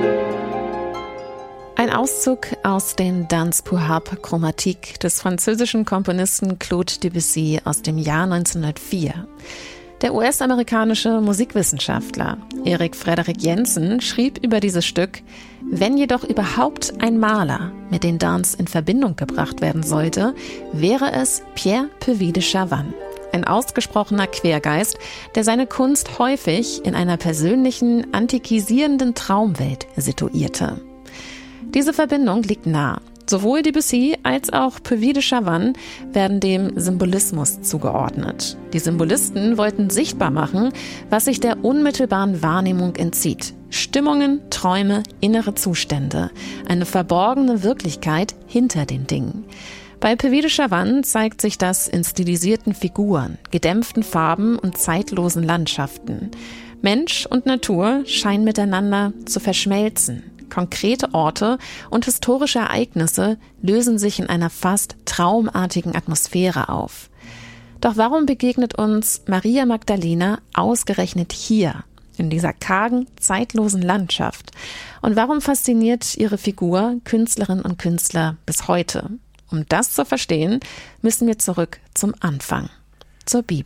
Ein Auszug aus den Danse pour harpe chromatique des französischen Komponisten Claude Debussy aus dem Jahr 1904. Der US-amerikanische Musikwissenschaftler Erik Frederick Jensen schrieb über dieses Stück: Wenn jedoch überhaupt ein Maler mit den Danse in Verbindung gebracht werden sollte, wäre es Pierre Puvis de Chavannes. Ein ausgesprochener Quergeist, der seine Kunst häufig in einer persönlichen, antikisierenden Traumwelt situierte. Diese Verbindung liegt nah. Sowohl Debussy als auch Puvis de Chavannes werden dem Symbolismus zugeordnet. Die Symbolisten wollten sichtbar machen, was sich der unmittelbaren Wahrnehmung entzieht. Stimmungen, Träume, innere Zustände. Eine verborgene Wirklichkeit hinter den Dingen. Bei Puvis de Chavannes zeigt sich das in stilisierten Figuren, gedämpften Farben und zeitlosen Landschaften. Mensch und Natur scheinen miteinander zu verschmelzen. Konkrete Orte und historische Ereignisse lösen sich in einer fast traumartigen Atmosphäre auf. Doch warum begegnet uns Maria Magdalena ausgerechnet hier, in dieser kargen, zeitlosen Landschaft? Und warum fasziniert ihre Figur Künstlerinnen und Künstler bis heute? Um das zu verstehen, müssen wir zurück zum Anfang, zur Bibel.